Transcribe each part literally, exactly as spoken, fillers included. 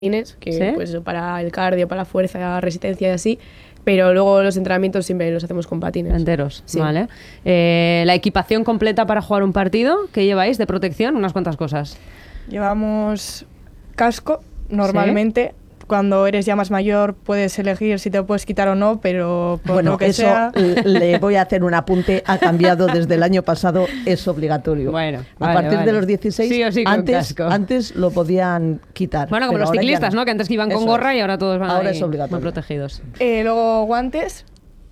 que ¿Sí? pues eso, para el cardio, para la fuerza, resistencia y así, pero luego los entrenamientos siempre los hacemos con patines. Enteros, Sí. vale. Eh, la equipación completa para jugar un partido, ¿qué lleváis de protección? Unas cuantas cosas. Llevamos casco, normalmente. Cuando eres ya más mayor puedes elegir si te lo puedes quitar o no, pero por Bueno, lo que eso sea... l- le voy a hacer un apunte. Ha cambiado desde el año pasado, es obligatorio. Bueno, a vale, partir vale. de los dieciséis, Sí o sí con antes, casco. antes lo podían quitar. Bueno, como pero los ahora ya ciclistas, ¿no? Que antes que iban con Eso gorra es. y ahora todos van Ahora ahí es obligatorio. muy protegidos. Eh, luego guantes,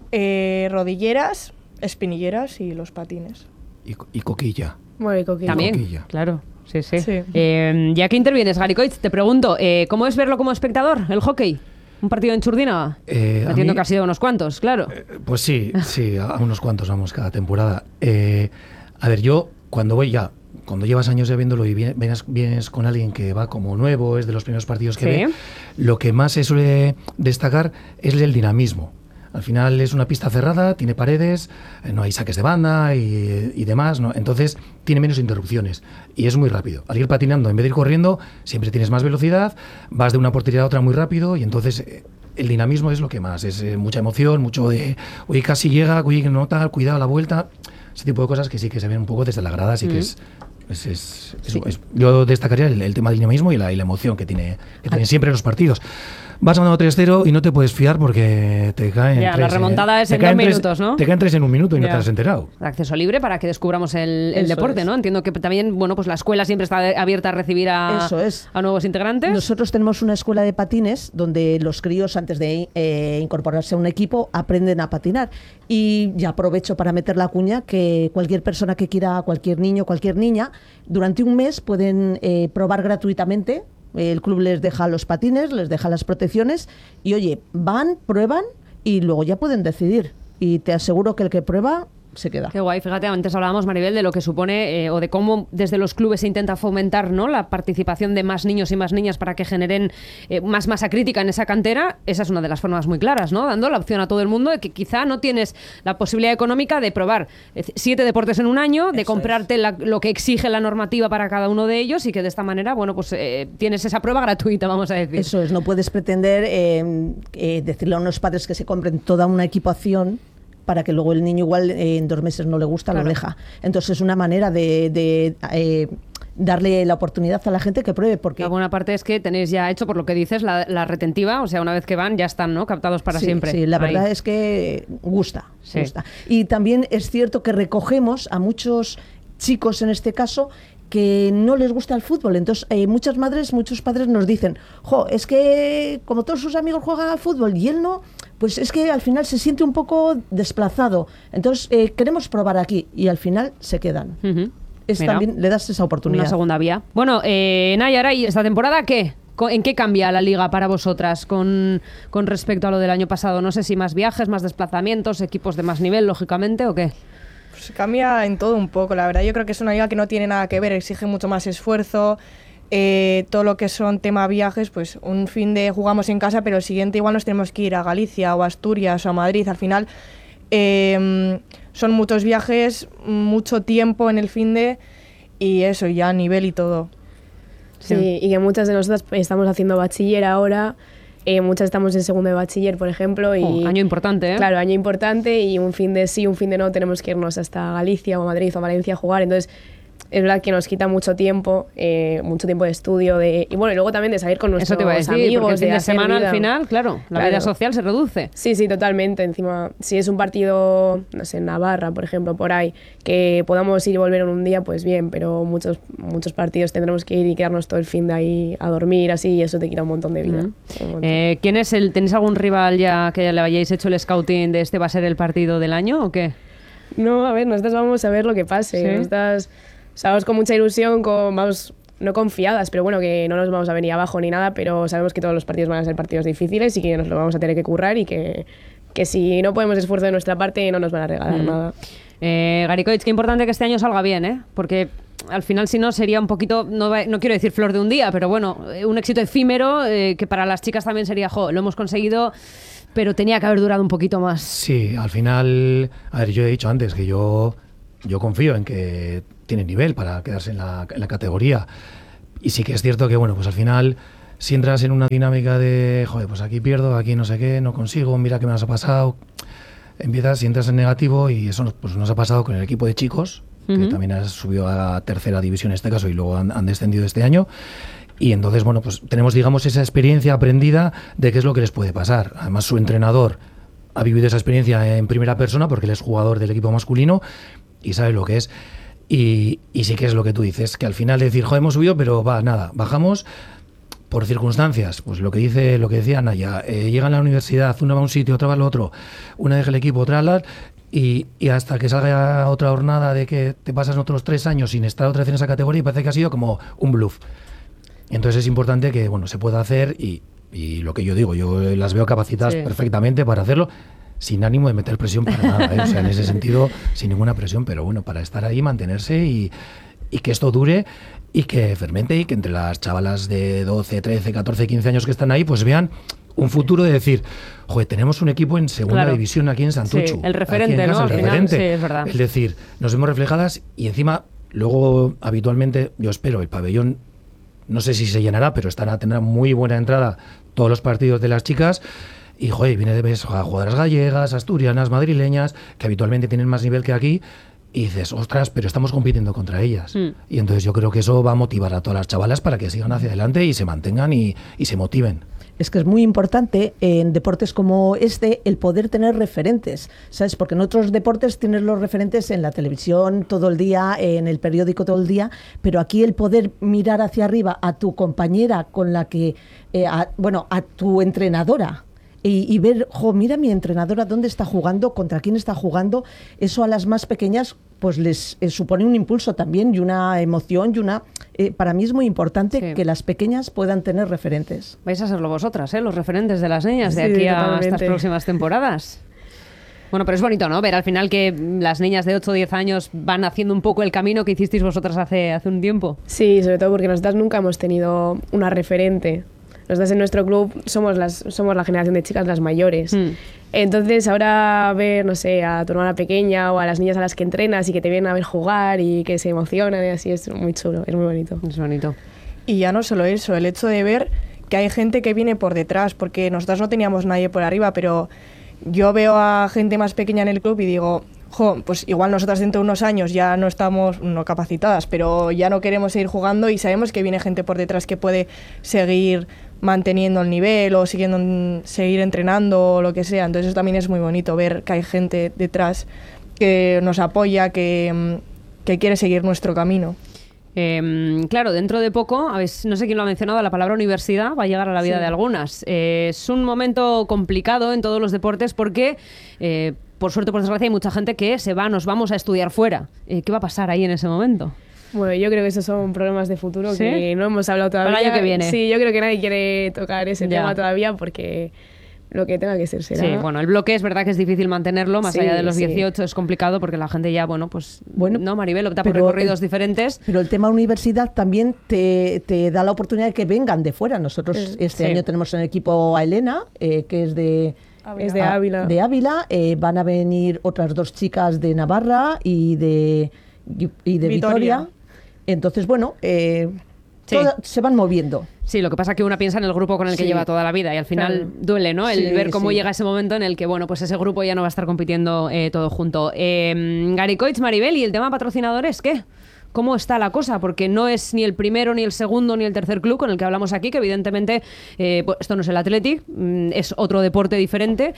eh, rodilleras, espinilleras y los patines. Y, co- y coquilla. Bueno, y coquilla. También, Coquilla. claro. Sí, sí. Sí. Eh, ya que intervienes, Garicoitz, te pregunto, eh, ¿cómo es verlo como espectador, el hockey? ¿Un partido en Churdina? Eh, a Entiendo mí- que ha sido unos cuantos, claro. Eh, Pues sí, sí, a a unos cuantos vamos cada temporada. Eh, a ver, yo cuando voy ya, cuando llevas años ya viéndolo y vienes, vienes- vienes con alguien que va como nuevo, es de los primeros partidos que Sí. ve, lo que más se suele destacar es el dinamismo. Al final es una pista cerrada, tiene paredes, eh, no hay saques de banda y, y demás, ¿no? Entonces tiene menos interrupciones y es muy rápido. Al ir patinando, en vez de ir corriendo, siempre tienes más velocidad, vas de una portería a otra muy rápido y entonces eh, el dinamismo es lo que más, es eh, mucha emoción, mucho de, oye, casi llega, oye, no tal, cuidado a la vuelta, ese tipo de cosas que sí que se ven un poco desde la grada, así que es... es- es- es- Sí. es- yo destacaría el, el tema del dinamismo y la, y la emoción que tiene que tienen siempre los partidos. Vas ganando tres cero y no te puedes fiar porque te caen Ya, tres, la ¿eh? remontada es Te en caen dos tres- minutos, ¿no? Te caen tres en un minuto y no Ya. te has enterado. Acceso libre para que descubramos el, el Eso deporte, es. ¿no? Entiendo que también, bueno, pues la escuela siempre está abierta a recibir a, Eso es. a nuevos integrantes. Nosotros tenemos una escuela de patines donde los críos, antes de eh, incorporarse a un equipo, aprenden a patinar. Y ya aprovecho para meter la cuña que cualquier persona que quiera, cualquier niño, cualquier niña, durante un mes pueden eh, probar gratuitamente. El club les deja los patines, les deja las protecciones y, oye, van, prueban y luego ya pueden decidir. Y te aseguro que el que prueba se queda. Qué guay, fíjate, antes hablábamos, Maribel, de lo que supone eh, o de cómo desde los clubes se intenta fomentar, ¿no?, la participación de más niños y más niñas para que generen eh, más masa crítica en esa cantera. Esa es una de las formas muy claras, ¿no? Dando la opción a todo el mundo de que quizá no tienes la posibilidad económica de probar eh, siete deportes en un año, de Eso comprarte la- lo que exige la normativa para cada uno de ellos y que de esta manera, bueno, pues eh, tienes esa prueba gratuita, vamos a decir. Eso es, no puedes pretender eh, eh, decirle a unos padres que se compren toda una equipación para que luego el niño igual eh, en dos meses no le gusta, Claro. lo deja. Entonces es una manera de, de, eh, darle la oportunidad a la gente que pruebe, porque La buena parte es que tenéis ya hecho, por lo que dices, la, la retentiva, o sea, una vez que van ya están, ¿no?, captados para sí, siempre. sí, la Ahí. verdad es que gusta, Sí. gusta. Y también es cierto que recogemos a muchos chicos, en este caso, que no les gusta el fútbol. Entonces, eh, muchas madres, muchos padres nos dicen, jo, es que como todos sus amigos juegan al fútbol y él no, pues es que al final se siente un poco desplazado. Entonces, eh, queremos probar aquí y al final se quedan. Ujú. Es Mira. también, le das esa oportunidad. Una segunda vía. Bueno, eh, Nayara, ¿y esta temporada qué? Co- ¿En qué cambia la liga para vosotras con, con respecto a lo del año pasado? No sé si más viajes, más desplazamientos, equipos de más nivel, lógicamente, ¿o qué? Pues cambia en todo un poco, la verdad. Yo creo que es una liga que no tiene nada que ver, exige mucho más esfuerzo. Eh, todo lo que son tema viajes, pues un fin de jugamos en casa, pero el siguiente igual nos tenemos que ir a Galicia o a Asturias o a Madrid. Al final eh, son muchos viajes, mucho tiempo en el fin de y eso, ya a nivel y todo. Sí, y que muchas de nosotras estamos haciendo bachiller ahora, eh, muchas estamos en segundo de bachiller, por ejemplo, y Oh, año importante, ¿eh? claro, año importante, y un fin de sí, un fin de no, tenemos que irnos hasta Galicia o Madrid o Valencia a jugar, entonces es verdad que nos quita mucho tiempo, eh, mucho tiempo de estudio, de, y bueno, y luego también de salir con nuestros Eso te iba a decir, amigos, porque el fin de, hacer semana vida. al final, claro, la Claro. vida social se reduce. Sí, sí, totalmente. Encima, si es un partido, no sé, en Navarra, por ejemplo, por ahí, que podamos ir y volver en un día, pues bien, pero muchos muchos partidos tendremos que ir y quedarnos todo el fin de ahí a dormir, así, y eso te quita un montón de vida. Ujú. Un montón. Eh, ¿quién es el, ¿Tenéis algún rival ya que ya le hayáis hecho el scouting de este va a ser el partido del año o qué? No, a ver, nosotros vamos a ver lo que pase. ¿Sí? Nosotras, o sea, vamos con mucha ilusión, con, vamos, no confiadas, pero bueno, que no nos vamos a venir abajo ni nada, pero sabemos que todos los partidos van a ser partidos difíciles y que nos lo vamos a tener que currar y que, que si no podemos esfuerzo de nuestra parte no nos van a regalar Mm. nada. Eh, Garicoitz, qué importante que este año salga bien, ¿eh? Porque al final, si no, sería un poquito, no, va- no quiero decir flor de un día, pero bueno, eh, un éxito efímero eh, que para las chicas también sería, jo, lo hemos conseguido, pero tenía que haber durado un poquito más. Sí, al final, a ver, yo he dicho antes que yo, yo confío en que tiene nivel para quedarse en la, en la categoría. Y sí que es cierto que, bueno, pues al final si entras en una dinámica de, joder, pues aquí pierdo, aquí no sé qué, no consigo, mira qué me has pasado, empiezas y entras en negativo, y eso pues, nos ha pasado con el equipo de chicos, uh-huh. que también ha subido a tercera división en este caso y luego han, han descendido este año. Y entonces, bueno, pues tenemos, digamos, esa experiencia aprendida de qué es lo que les puede pasar. Además, su entrenador ha vivido esa experiencia en primera persona porque él es jugador del equipo masculino y sabe lo que es. Y, y sí que es lo que tú dices, que al final decir, joder, hemos subido, pero va, nada, bajamos por circunstancias. Pues lo que dice, lo que decía Naya, eh, llegan a la universidad, una va a un sitio, otra va al otro, una deja el equipo, otra la... Y, y hasta que salga otra jornada de que te pasas otros tres años sin estar otra vez en esa categoría y parece que ha sido como un bluff. Entonces es importante que bueno se pueda hacer y, y lo que yo digo, yo las veo capacitadas sí. perfectamente para hacerlo, sin ánimo de meter presión para nada, ¿eh? O sea, en ese sentido, sin ninguna presión, pero bueno, para estar ahí, mantenerse y, y que esto dure y que fermente y que entre las chavalas de doce, trece, catorce, quince años que están ahí, pues vean un futuro de decir, joder, tenemos un equipo en segunda claro. división aquí en Santuchu. Sí, el referente, casa, ¿no? El Al referente. Final, sí, es verdad. Es decir, nos vemos reflejadas y encima, luego, habitualmente, yo espero, el pabellón, no sé si se llenará, pero estará, tendrá muy buena entrada todos los partidos de las chicas. Y, joder, viene de ves a jugadoras gallegas, asturianas, madrileñas, que habitualmente tienen más nivel que aquí. Y dices, ostras, pero estamos compitiendo contra ellas. Mm. Y entonces yo creo que eso va a motivar a todas las chavalas para que sigan hacia adelante y se mantengan y, y se motiven. Es que es muy importante en deportes como este el poder tener referentes, ¿sabes? Porque en otros deportes tienes los referentes en la televisión todo el día, en el periódico todo el día, pero aquí el poder mirar hacia arriba a tu compañera con la que, eh, a, bueno, a tu entrenadora, Y, y ver, jo, mira mi entrenadora dónde está jugando, contra quién está jugando, eso a las más pequeñas pues les eh, supone un impulso también y una emoción y una... Eh, para mí es muy importante sí. que las pequeñas puedan tener referentes. Vais a serlo vosotras, ¿eh? Los referentes de las niñas de sí, aquí totalmente. a estas próximas temporadas. Bueno, pero es bonito, ¿no? Ver al final que las niñas de ocho o diez años van haciendo un poco el camino que hicisteis vosotras hace, hace un tiempo. Sí, sobre todo porque nosotras nunca hemos tenido una referente. Nosotras en nuestro club somos las somos la generación de chicas las mayores. Mm. Entonces ahora ver, no sé, a tu hermana pequeña o a las niñas a las que entrenas y que te vienen a ver jugar y que se emocionan y así, es muy chulo, es muy bonito. Es bonito. Y ya no solo eso, el hecho de ver que hay gente que viene por detrás, porque nosotras no teníamos nadie por arriba, pero yo veo a gente más pequeña en el club y digo, jo, pues igual nosotras dentro de unos años ya no estamos no capacitadas, pero ya no queremos seguir jugando y sabemos que viene gente por detrás que puede seguir manteniendo el nivel o siguiendo, seguir entrenando o lo que sea. Entonces eso también es muy bonito, ver que hay gente detrás que nos apoya, que, que quiere seguir nuestro camino. Eh, claro, dentro de poco, a ver, no sé quién lo ha mencionado, la palabra universidad va a llegar a la vida sí. de algunas. Eh, es un momento complicado en todos los deportes porque, eh, por suerte o por desgracia, hay mucha gente que se va, nos vamos a estudiar fuera. Eh, ¿Qué va a pasar ahí en ese momento? Bueno, yo creo que esos son problemas de futuro ¿Sí? que no hemos hablado todavía. Para el año que viene. Sí, yo creo que nadie quiere tocar ese ya. tema todavía porque lo que tenga que ser será. Sí, bueno, el bloque es verdad que es difícil mantenerlo, más sí, allá de los sí. dieciocho es complicado porque la gente ya, bueno, pues, bueno, no, Maribel, opta por recorridos el, diferentes. Pero el tema universidad también te, te da la oportunidad de que vengan de fuera. Nosotros sí. este sí. año tenemos en el equipo a Elena, eh, que es de... Ávila. Es de Ávila. De Ávila, eh, van a venir otras dos chicas de Navarra y de, y, y de Vitoria. Vitoria. Entonces, bueno, eh, sí. todo, se van moviendo. Sí, lo que pasa es que una piensa en el grupo con el que sí. lleva toda la vida y al final claro. duele, ¿no? El sí, ver cómo sí. llega ese momento en el que, bueno, pues ese grupo ya no va a estar compitiendo eh, todo junto. Eh, Garicoitz, Maribel, ¿y el tema patrocinadores qué? ¿Cómo está la cosa? Porque no es ni el primero, ni el segundo, ni el tercer club con el que hablamos aquí, que evidentemente eh, pues esto no es el Athletic, es otro deporte diferente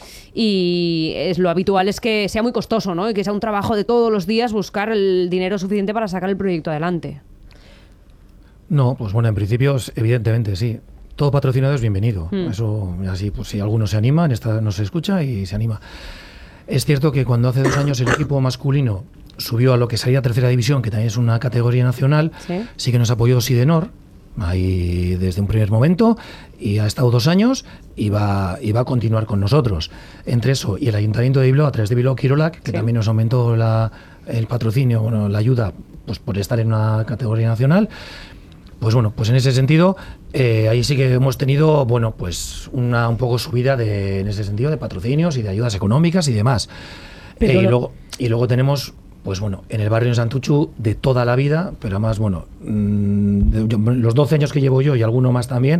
y es, lo habitual es que sea muy costoso, ¿no? Y que sea un trabajo de todos los días buscar el dinero suficiente para sacar el proyecto adelante. No, pues bueno, en principio, evidentemente, sí. Todo patrocinado es bienvenido. Mm. Eso, así, pues si alguno se anima, en esta no se escucha y se anima. Es cierto que cuando hace dos años el equipo masculino subió a lo que sería tercera división, que también es una categoría nacional, sí, sí que nos apoyó Sidenor, ahí desde un primer momento, y ha estado dos años y va, y va a continuar con nosotros. Entre eso y el Ayuntamiento de Bilbao, a través de Bilbao Kirolak, que sí, también nos aumentó la, el patrocinio, bueno, la ayuda, pues por estar en una categoría nacional. Pues bueno, pues en ese sentido, eh, ahí sí que hemos tenido, bueno, pues una un poco subida de, en ese sentido de patrocinios y de ayudas económicas y demás. Eh, y, luego, y luego tenemos, pues bueno, en el barrio de Santuchu de toda la vida, pero además, bueno, mmm, de, yo, los doce años que llevo yo y alguno más también,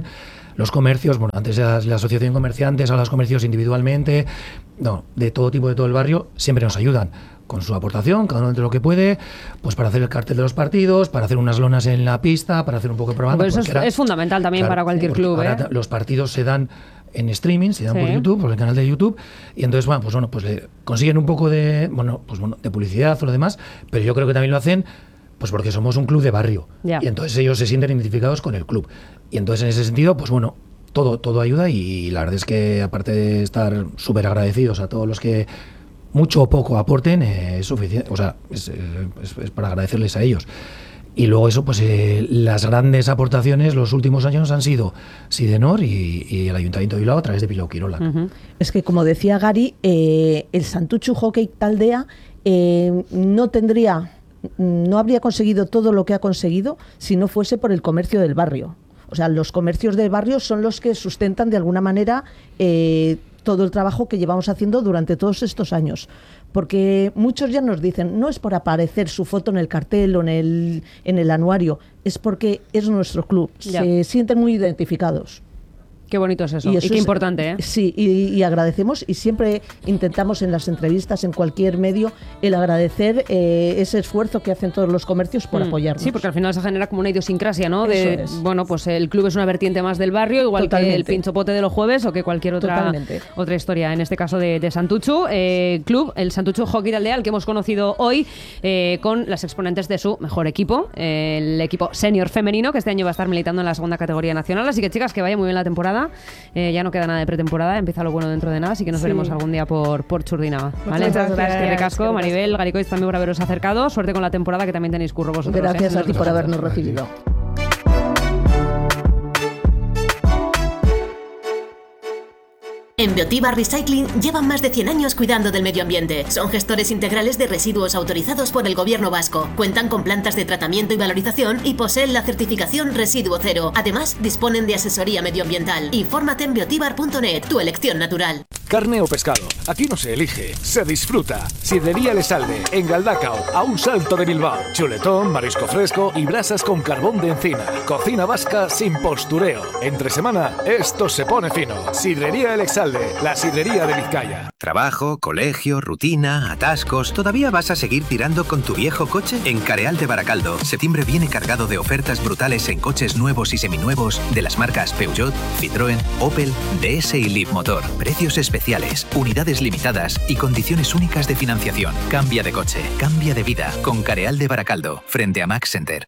los comercios, bueno, antes la, la asociación de comerciantes, ahora los comercios individualmente, no, de todo tipo, de todo el barrio, siempre nos ayudan con su aportación, cada uno entre lo que puede, pues para hacer el cartel de los partidos, para hacer unas lonas en la pista, para hacer un poco de propaganda. Pues eso es, era, es fundamental también claro, para cualquier club. Ahora ¿eh? los partidos se dan en streaming, se dan Sí. por YouTube, por el canal de YouTube, y entonces, bueno, pues bueno, pues le consiguen un poco de, bueno, pues bueno, de publicidad o lo demás, pero yo creo que también lo hacen pues porque somos un club de barrio. Ya. Y entonces ellos se sienten identificados con el club. Y entonces en ese sentido, pues bueno, todo, todo ayuda, y la verdad es que aparte de estar súper agradecidos a todos los que mucho o poco aporten, eh, es suficiente, o sea, es, es, es para agradecerles a ellos. Y luego eso, pues eh, las grandes aportaciones los últimos años han sido Sidenor y, y el Ayuntamiento de Bilbao a través de Pilau Quirola. Uh-huh. Es que, como decía Gary, eh, el Santutxu Hockey Taldea eh, no tendría, no habría conseguido todo lo que ha conseguido si no fuese por el comercio del barrio. O sea, los comercios del barrio son los que sustentan de alguna manera eh, todo el trabajo que llevamos haciendo durante todos estos años. Porque muchos ya nos dicen, no es por aparecer su foto en el cartel o en el, en el anuario, es porque es nuestro club. Ya. Se sienten muy identificados. Qué bonito es eso. Y, eso y qué es- importante, ¿eh? Sí, y, y agradecemos, y siempre intentamos en las entrevistas, en cualquier medio, el agradecer eh, ese esfuerzo que hacen todos los comercios por Mm. apoyarnos. Sí, porque al final se genera como una idiosincrasia, ¿no? De, Eso es. bueno, pues el club es una vertiente más del barrio, igual que el Totalmente. pinchopote de los jueves o que cualquier otra, Totalmente. otra historia, en este caso de, de Santutxu. Eh, club, el Santutxu Hockey Taldea, al que hemos conocido hoy eh, con las exponentes de su mejor equipo, eh, el equipo senior femenino, que este año va a estar militando en la segunda categoría nacional. Así que, chicas, que vaya muy bien la temporada. Eh, ya no queda nada de pretemporada, empieza lo bueno dentro de nada, así que nos Sí. veremos algún día por, por Churdinaba. ¿Vale? Muchas gracias. Que recasco, Eskerrik Maribel, Garicoiz, también por haberos acercado. Suerte con la temporada, que también tenéis curro vosotros. Gracias ¿eh? a ti por habernos recibido. En Biotiva Recycling llevan más de cien años cuidando del medio ambiente. Son gestores integrales de residuos autorizados por el Gobierno vasco. Cuentan con plantas de tratamiento y valorización y poseen la certificación Residuo Cero. Además, disponen de asesoría medioambiental. Infórmate en biotibar punto net, tu elección natural. Carne o pescado, aquí no se elige, se disfruta. Sidrería Lesalde, en Galdacao, a un salto de Bilbao. Chuletón, marisco fresco y brasas con carbón de encina. Cocina vasca sin postureo. Entre semana, esto se pone fino. Sidrería El Exalde, la sidrería de Vizcaya. Trabajo, colegio, rutina, atascos... ¿Todavía vas a seguir tirando con tu viejo coche? En Careal de Baracaldo, septiembre viene cargado de ofertas brutales en coches nuevos y seminuevos de las marcas Peugeot, Citroën, Opel, D S y Leapmotor. Precios especiales, unidades limitadas y condiciones únicas de financiación. Cambia de coche, cambia de vida con Careal de Baracaldo, frente a Max Center.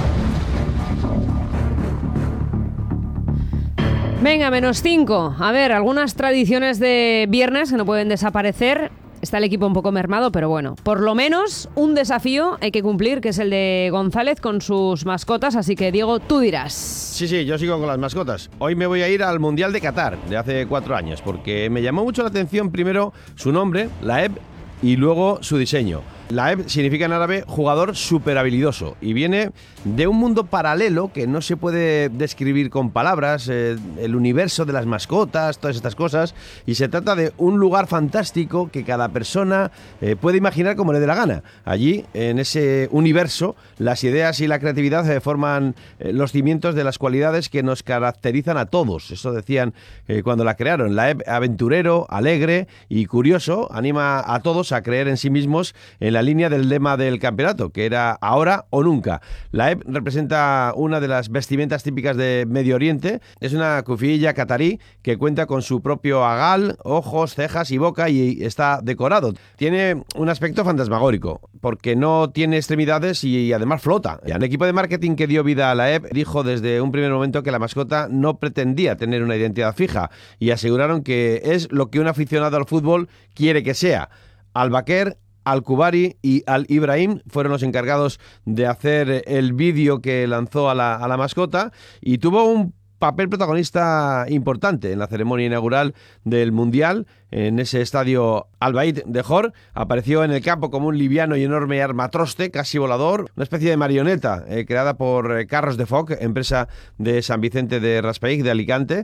Venga, menos cinco. A ver, algunas tradiciones de viernes que no pueden desaparecer. Está el equipo un poco mermado, pero bueno, por lo menos un desafío hay que cumplir, que es el de González con sus mascotas. Así que, Diego, tú dirás. Sí, sí, yo sigo con las mascotas. Hoy me voy a ir al Mundial de Qatar, de hace cuatro años, porque me llamó mucho la atención primero su nombre, la E B, y luego su diseño. La E B significa en árabe jugador súper habilidoso y viene de un mundo paralelo que no se puede describir con palabras, eh, el universo de las mascotas, todas estas cosas, y se trata de un lugar fantástico que cada persona eh, puede imaginar como le dé la gana. Allí, en ese universo, las ideas y la creatividad eh, forman eh, los cimientos de las cualidades que nos caracterizan a todos. Eso decían eh, cuando la crearon. La E B, aventurero, alegre y curioso, anima a todos a creer en sí mismos en la línea del lema del campeonato, que era ahora o nunca. La E B representa una de las vestimentas típicas de Medio Oriente. Es una cufilla catarí que cuenta con su propio agal, ojos, cejas y boca, y está decorado. Tiene un aspecto fantasmagórico, porque no tiene extremidades y además flota. El equipo de marketing que dio vida a la E B dijo desde un primer momento que la mascota no pretendía tener una identidad fija, y aseguraron que es lo que un aficionado al fútbol quiere que sea. Al-Bakr, Al-Kubari y Al-Ibrahim fueron los encargados de hacer el vídeo que lanzó a la, a la mascota, y tuvo un papel protagonista importante en la ceremonia inaugural del Mundial. En ese estadio Al-Baid de Jor apareció en el campo como un liviano y enorme armatroste casi volador, una especie de marioneta eh, creada por eh, Carros de Foc, empresa de San Vicente de Raspeig, de Alicante.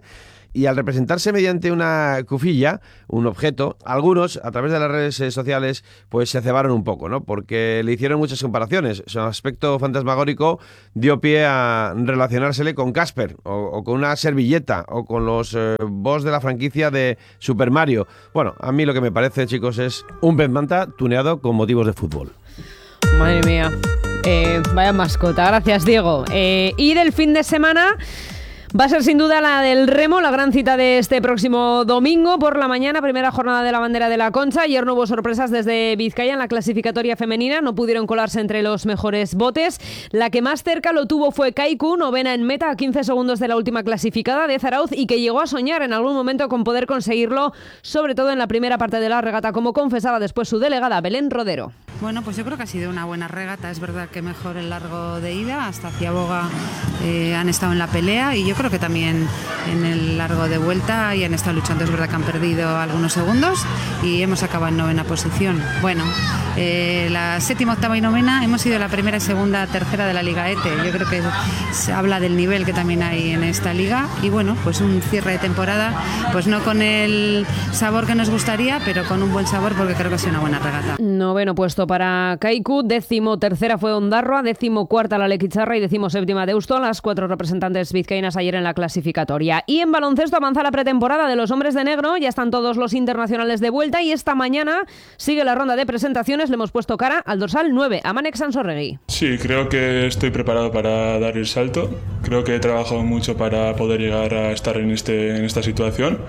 y al representarse mediante una cufilla, un objeto, algunos a través de las redes sociales pues se cebaron un poco, ¿no? Porque le hicieron muchas comparaciones. Su aspecto fantasmagórico dio pie a relacionársele con Casper o, o con una servilleta o con los eh, boss de la franquicia de Super Mario. Bueno, a mí lo que me parece, chicos, es un pez manta tuneado con motivos de fútbol. Madre mía. Eh, vaya mascota. Gracias, Diego. Eh, y del fin de semana va a ser sin duda la del remo, la gran cita de este próximo domingo por la mañana, primera jornada de la bandera de la Concha. Ayer no hubo sorpresas desde Vizcaya en la clasificatoria femenina, no pudieron colarse entre los mejores botes. La que más cerca lo tuvo fue Kaiku, novena en meta a quince segundos de la última clasificada de Zarauz y que llegó a soñar en algún momento con poder conseguirlo, sobre todo en la primera parte de la regata, como confesaba después su delegada Belén Rodero. Bueno, pues yo creo que ha sido una buena regata. Es verdad que mejor el largo de ida, hasta Ciaboga eh, han estado en la pelea y yo creo que también en el largo de vuelta y han estado luchando. Es verdad que han perdido algunos segundos y hemos acabado en novena posición. Bueno, eh, la séptima, octava y novena hemos sido la primera, segunda, tercera de la Liga E T E. Yo creo que se habla del nivel que también hay en esta liga y bueno, pues un cierre de temporada, pues no con el sabor que nos gustaría, pero con un buen sabor porque creo que ha sido una buena regata. Noveno puesto para Kaiku, décimo tercera fue Ondarroa, décimo cuarta la Lequicharra y décimo séptima Deusto, las cuatro representantes vizcaínas ayer en la clasificatoria. Y en baloncesto avanza la pretemporada de los hombres de negro, ya están todos los internacionales de vuelta y esta mañana sigue la ronda de presentaciones. Le hemos puesto cara al dorsal nueve, a Manek Sansorregui. Sí, creo que estoy preparado para dar el salto, creo que he trabajado mucho para poder llegar a estar en, este, en esta situación.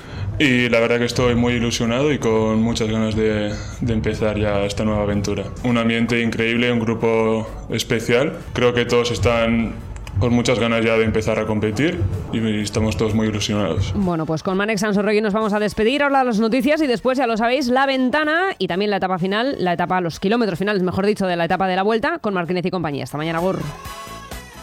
Y la verdad que estoy muy ilusionado y con muchas ganas de, de empezar ya esta nueva aventura. Un ambiente increíble, un grupo especial. Creo que todos están con muchas ganas ya de empezar a competir y estamos todos muy ilusionados. Bueno, pues con Manek Sansorregui nos vamos a despedir, ahora las noticias y después, ya lo sabéis, la ventana y también la etapa final, la etapa, los kilómetros finales, mejor dicho, de la etapa de la vuelta con Martínez y compañía. Hasta mañana, Gur.